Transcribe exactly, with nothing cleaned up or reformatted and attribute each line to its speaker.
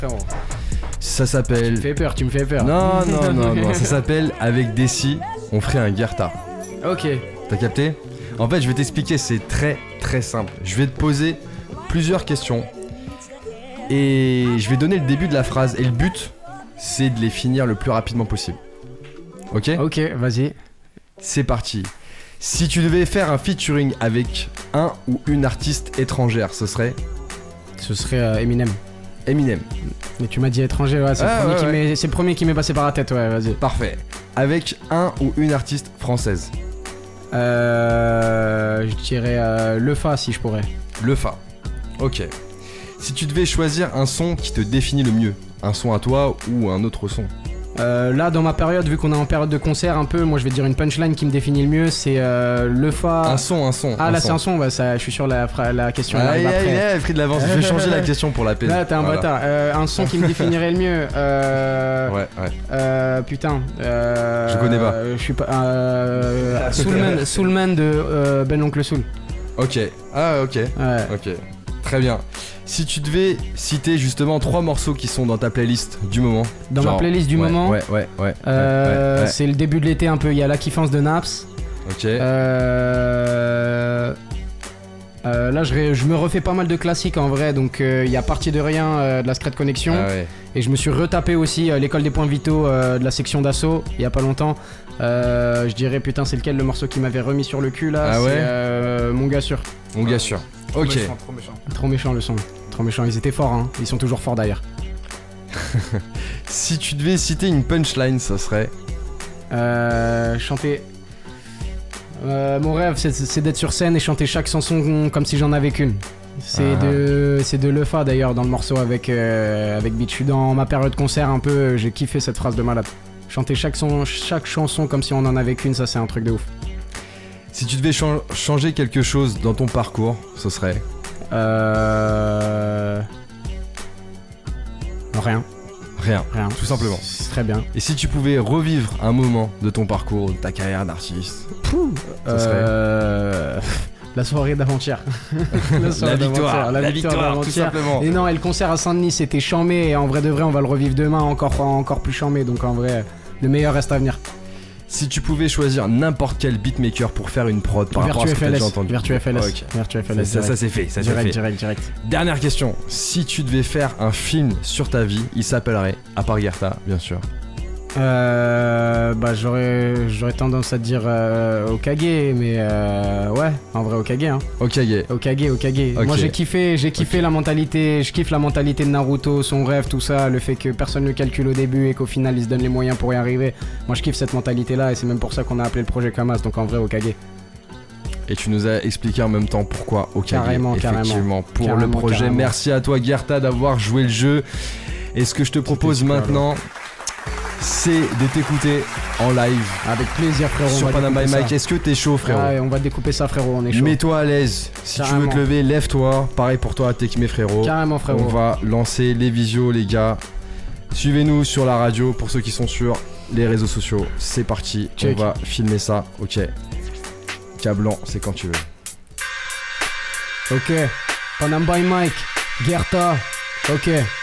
Speaker 1: Ça s'appelle...
Speaker 2: Tu me fais peur, tu me fais peur.
Speaker 1: Non, non, non, non, ça s'appelle Avec Desi, on ferait un Guerta.
Speaker 2: Ok.
Speaker 1: T'as capté ? En fait, je vais t'expliquer, c'est très très simple. Je vais te poser plusieurs questions et je vais donner le début de la phrase. Et le but, c'est de les finir le plus rapidement possible. Ok ?
Speaker 2: Ok, vas-y.
Speaker 1: C'est parti. Si tu devais faire un featuring avec un ou une artiste étrangère, ce serait ?
Speaker 2: Ce serait euh, Eminem.
Speaker 1: Eminem.
Speaker 2: Mais tu m'as dit étranger, ouais, c'est,
Speaker 1: Ah,
Speaker 2: le, premier
Speaker 1: ouais,
Speaker 2: qui
Speaker 1: ouais.
Speaker 2: m'est, c'est le premier qui m'est passé par la tête, ouais, vas-y.
Speaker 1: Parfait. Avec un ou une artiste française.
Speaker 2: Euh, je dirais euh, Le Fa si je pourrais.
Speaker 1: Le Fa. Ok. Si tu devais choisir un son qui te définit le mieux, un son à toi ou un autre son.
Speaker 2: Euh, là, dans ma période, vu qu'on est en période de concert un peu, moi je vais dire une punchline qui me définit le mieux, c'est euh, Le Fa.
Speaker 1: Un son, un son.
Speaker 2: Ah
Speaker 1: un
Speaker 2: là
Speaker 1: son.
Speaker 2: c'est un son, bah, ça, je suis sûr la, la question elle
Speaker 1: Ah,
Speaker 2: arrive
Speaker 1: il a,
Speaker 2: après.
Speaker 1: il a pris de l'avance. Je vais changer la question pour la peine.
Speaker 2: Là t'es un
Speaker 1: Voilà.
Speaker 2: bâtard. Euh, un son qui me définirait le mieux. Euh,
Speaker 1: Ouais, ouais.
Speaker 2: euh, putain. Euh,
Speaker 1: Je connais pas.
Speaker 2: Je suis pas. Euh, Soulman, Soulman de euh, Ben l'Oncle Soul.
Speaker 1: Ok. Ah, ok.
Speaker 2: Ouais.
Speaker 1: Ok. Très bien. Si tu devais citer justement trois morceaux qui sont dans ta playlist du moment.
Speaker 2: Dans
Speaker 1: genre-
Speaker 2: ma playlist du
Speaker 1: ouais,
Speaker 2: moment,
Speaker 1: Ouais, ouais, ouais.
Speaker 2: euh,
Speaker 1: ouais, ouais.
Speaker 2: c'est le début de l'été un peu. Il y a La Kiffance de Naps.
Speaker 1: Ok.
Speaker 2: Euh, euh, là, je, ré- je me refais pas mal de classiques en vrai. Donc, euh, il y a Parti de rien euh, de la Secret Connection.
Speaker 1: Ah ouais.
Speaker 2: Et je me suis retapé aussi euh, l'école des points vitaux euh, de la section d'assaut il y a pas longtemps. Euh, je dirais, putain, c'est lequel le morceau qui m'avait remis sur le cul là?
Speaker 1: Ah
Speaker 2: C'est
Speaker 1: ouais
Speaker 2: euh, Mon gars sûr.
Speaker 1: Mon gars sûr.
Speaker 3: Trop
Speaker 1: Ok.
Speaker 3: méchant, trop méchant.
Speaker 2: Trop méchant le son. Trop méchant. Ils étaient forts, hein. Ils sont toujours forts d'ailleurs.
Speaker 1: Si tu devais citer une punchline, ça serait.
Speaker 2: Euh, chanter. Euh, mon rêve, c'est, c'est d'être sur scène et chanter chaque chanson comme si j'en avais qu'une. C'est
Speaker 1: Ah.
Speaker 2: de, c'est de Le Fa d'ailleurs dans le morceau avec euh, avec Beat. Je suis dans ma période concert un peu. J'ai kiffé cette phrase de malade. Chanter chaque son, chaque chanson comme si on en avait qu'une, ça c'est un truc de ouf.
Speaker 1: Si tu devais chan- changer quelque chose dans ton parcours, ce serait.
Speaker 2: Euh... Rien,
Speaker 1: Rien.
Speaker 2: rien.
Speaker 1: Tout simplement.
Speaker 2: C'est très bien.
Speaker 1: Et si tu pouvais revivre un moment de ton parcours, de ta carrière d'artiste, ça serait.
Speaker 2: Euh... La soirée d'avant-hier. la, soirée
Speaker 1: La victoire,
Speaker 2: d'avant-hier,
Speaker 1: la
Speaker 2: la
Speaker 1: victoire,
Speaker 2: victoire
Speaker 1: tout
Speaker 2: d'avant-hier.
Speaker 1: simplement.
Speaker 2: Et non, et le concert à Saint-Denis c'était chambé. Et en vrai de vrai, on va le revivre demain encore, encore plus chambé. Donc en vrai, le meilleur reste à venir.
Speaker 1: Si tu pouvais choisir n'importe quel beatmaker pour faire une prod par rapport à ce que t'as déjà entendu.
Speaker 2: Virtu F L S.
Speaker 1: Ok.
Speaker 2: Virtu F L
Speaker 1: Ça,
Speaker 2: S.
Speaker 1: ça, ça,
Speaker 2: direct.
Speaker 1: c'est fait, ça c'est
Speaker 2: direct,
Speaker 1: fait.
Speaker 2: direct, direct.
Speaker 1: Dernière question. Si tu devais faire un film sur ta vie, il s'appellerait, à part Guerta, bien sûr.
Speaker 2: Euh, bah j'aurais, j'aurais tendance à dire euh, Okage, mais euh, ouais, en vrai Okage, hein.
Speaker 1: Okage.
Speaker 2: Okage, Okage.
Speaker 1: Ok.
Speaker 2: Moi j'ai kiffé, j'ai kiffé
Speaker 1: Ok.
Speaker 2: la mentalité, je kiffe la mentalité de Naruto, son rêve, tout ça, le fait que personne ne calcule au début et qu'au final il se donne les moyens pour y arriver. Moi je kiffe cette mentalité là et c'est même pour ça qu'on a appelé le projet Kamas, donc en vrai Okage.
Speaker 1: Et tu nous as expliqué en même temps pourquoi Okage.
Speaker 2: Carrément,
Speaker 1: effectivement, pour
Speaker 2: carrément,
Speaker 1: le projet.
Speaker 2: carrément.
Speaker 1: Merci à toi Guerta d'avoir joué le jeu. Et ce que je te propose
Speaker 2: super,
Speaker 1: maintenant, c'est de t'écouter en live
Speaker 2: Avec plaisir frérot.
Speaker 1: sur
Speaker 2: on va
Speaker 1: Panama by
Speaker 2: découper
Speaker 1: Mike.
Speaker 2: ça.
Speaker 1: Est-ce que t'es chaud, frérot?
Speaker 2: Ouais, on va découper ça frérot, on est chaud.
Speaker 1: Mets-toi à l'aise. Si tu veux
Speaker 2: Carrément.
Speaker 1: te lever, lève-toi. Pareil pour toi, Tekme frérot.
Speaker 2: Carrément
Speaker 1: On
Speaker 2: frérot.
Speaker 1: va lancer les visios, les gars. Suivez-nous sur la radio pour ceux qui sont sur les réseaux sociaux. C'est parti,
Speaker 2: Check.
Speaker 1: on va filmer ça. Ok. Cablan, c'est quand tu veux.
Speaker 2: Ok. Panama by Mike. Guerta. Ok.